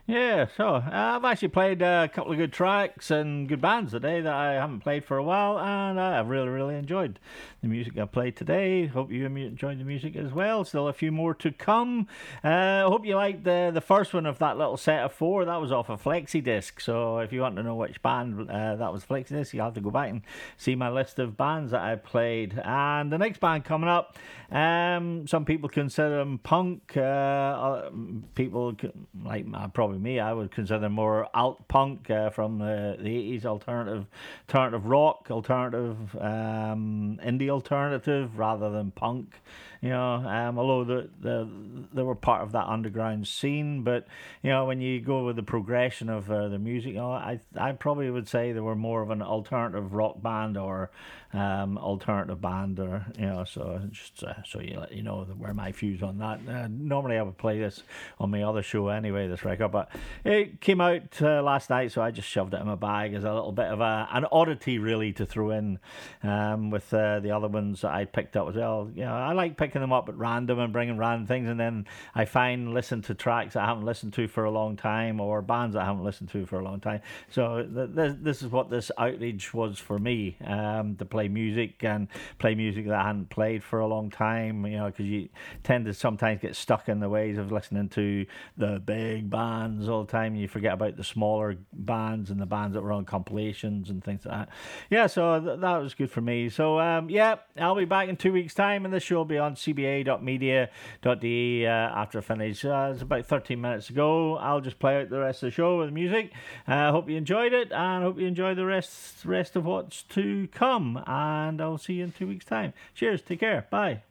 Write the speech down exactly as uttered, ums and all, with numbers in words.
Yeah, so uh, I've actually played uh, a couple of good tracks and good bands today that I haven't played for a while, and uh, I've really, really enjoyed the music I played today. Hope you enjoyed the music as well. Still a few more to come. I uh, hope you liked the the first one of that little set of four. That was off a flexi disc. So if you want to know which band uh, that was flexi disc, you have to go back and see my list of bands that I played. And the next band coming up, um, some people consider them punk. Uh, people like uh, probably me, I would consider more alt punk uh, from the, the eighties, alternative, alternative rock, alternative um, indie alternative rather than punk. You know, um, although the, the they were part of that underground scene, but you know, when you go with the progression of uh, the music, you know, I I probably would say they were more of an alternative rock band or um, alternative band, or you know, so just uh, so you let you know where my views on that. Uh, normally, I would play this on my other show anyway, this record, but it came out uh, last night, so I just shoved it in my bag as a little bit of a an oddity, really, to throw in um, with uh, the other ones that I picked up as well. You know, I like picking them up at random and bringing random things, and then I find listen to tracks I haven't listened to for a long time, or bands I haven't listened to for a long time. So th- this, this is what this outreach was for me, um, to play music and play music that I hadn't played for a long time. You know, because you tend to sometimes get stuck in the ways of listening to the big bands all the time, and you forget about the smaller bands and the bands that were on compilations and things like that. Yeah, so th- that was good for me. So um, yeah, I'll be back in two weeks' time, and this show will be on c b a dot media dot d e uh, after I finish. Uh, it's about thirteen minutes ago. I'll just play out the rest of the show with music. I uh, hope you enjoyed it, and hope you enjoy the rest rest of what's to come. And I'll see you in two weeks' time. Cheers. Take care. Bye.